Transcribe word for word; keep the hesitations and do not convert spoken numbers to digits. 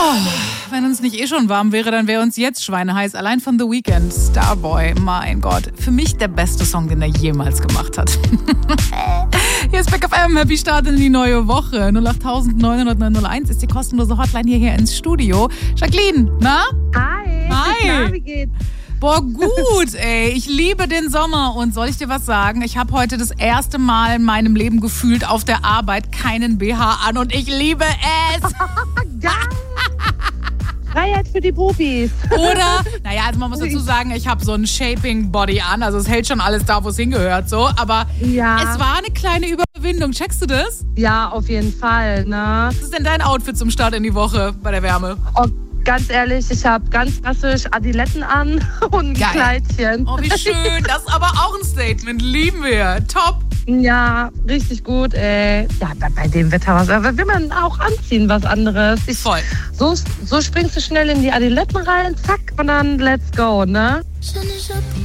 wenn uns nicht eh schon warm wäre, dann wäre uns jetzt schweineheiß. Allein von The Weeknd, Starboy, mein Gott. Für mich der beste Song, den er jemals gemacht hat. Hier ist Big F M, Happy Start in die neue Woche. null acht neun null null null eins ist die kostenlose Hotline hierher ins Studio. Jacqueline, na? Hi. Hi. Na, wie geht's? Boah, gut, ey. Ich liebe den Sommer. Und soll ich dir was sagen? Ich habe heute das erste Mal in meinem Leben gefühlt auf der Arbeit keinen B H an und ich liebe es. Geil. Freiheit für die Bubis. Oder, naja, also man muss dazu sagen, ich habe so ein Shaping-Body an. Also es hält schon alles da, wo es hingehört. So. Aber Ja. es war eine kleine Überwindung. Checkst du das? Ja, auf jeden Fall, ne? Was ist denn dein Outfit zum Start in die Woche bei der Wärme? Oh, ganz ehrlich, ich habe ganz klassisch Adiletten an und ein Geil. Kleidchen. Oh, wie schön. Das ist aber auch ein Statement. Lieben wir. Top. Ja, richtig gut, ey. Ja, bei, bei dem Wetter, was will man auch anziehen, was anderes. Ich, Voll. So, so springst du schnell in die Adiletten rein, zack, und dann let's go, ne?